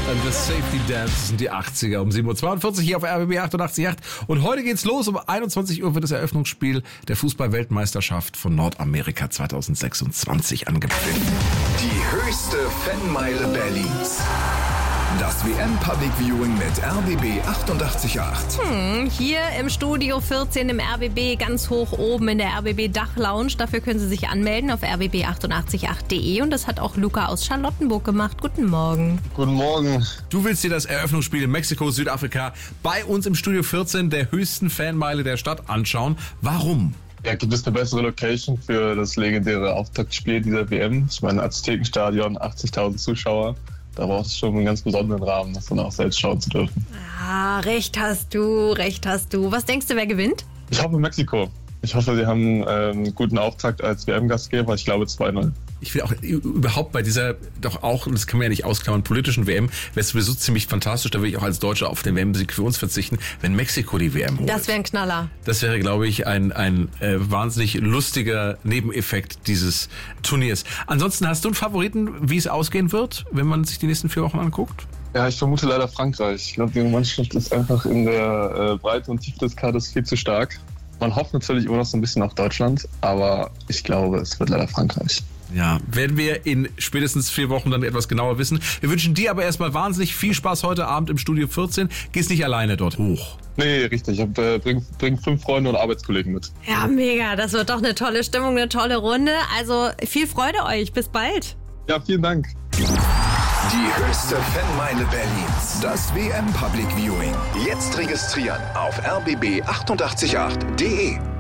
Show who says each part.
Speaker 1: Das Safety Dance sind die 80er um 7.42 Uhr hier auf RBB 88.8. Und heute geht's los. Um 21 Uhr wird das Eröffnungsspiel der Fußball-Weltmeisterschaft von Nordamerika 2026 angepfiffen.
Speaker 2: Die höchste Fanmeile Berlins. Das WM-Public Viewing mit RBB 88.8.
Speaker 3: Hier im Studio 14 im RBB, ganz hoch oben in der RBB Dachlounge. Dafür können Sie sich anmelden auf rbb888.de. Und das hat auch Luca aus Charlottenburg gemacht. Guten Morgen.
Speaker 4: Guten Morgen.
Speaker 1: Du willst dir das Eröffnungsspiel in Mexiko, Südafrika bei uns im Studio 14 der höchsten Fanmeile der Stadt anschauen. Warum?
Speaker 4: Ja, gibt es eine bessere Location für das legendäre Auftaktspiel dieser WM? Ich meine, Aztekenstadion, 80.000 Zuschauer. Da braucht es schon einen ganz besonderen Rahmen, das dann auch selbst schauen zu dürfen.
Speaker 3: Ah, recht hast du. Was denkst du, wer gewinnt?
Speaker 4: Ich hoffe Mexiko. Ich hoffe, sie haben einen guten Auftakt als WM-Gastgeber. Ich glaube 2-0.
Speaker 1: Ich will auch überhaupt bei dieser, doch auch, und das kann man ja nicht ausklammern, politischen WM, wäre es sowieso ziemlich fantastisch, da will ich auch als Deutscher auf den WM-Sieg für uns verzichten, wenn Mexiko die WM holt.
Speaker 3: Das wäre ein Knaller.
Speaker 1: Das wäre, glaube ich, ein wahnsinnig lustiger Nebeneffekt dieses Turniers. Ansonsten hast du einen Favoriten, wie es ausgehen wird, wenn man sich die nächsten 4 Wochen anguckt?
Speaker 4: Ja, ich vermute leider Frankreich. Ich glaube, die Mannschaft ist einfach in der Breite und Tiefe des Kaders viel zu stark. Man hofft natürlich immer noch so ein bisschen auf Deutschland, aber ich glaube, es wird leider Frankreich.
Speaker 1: Ja, werden wir in spätestens 4 Wochen dann etwas genauer wissen. Wir wünschen dir aber erstmal wahnsinnig viel Spaß heute Abend im Studio 14. Gehst nicht alleine dort hoch.
Speaker 4: Nee, richtig. Ich bring 5 Freunde und Arbeitskollegen mit.
Speaker 3: Ja, mega. Das wird doch eine tolle Stimmung, eine tolle Runde. Also viel Freude euch. Bis bald.
Speaker 4: Ja, vielen Dank.
Speaker 2: Die höchste Fanmeile Berlins. Das WM Public Viewing. Jetzt registrieren auf rbb888.de.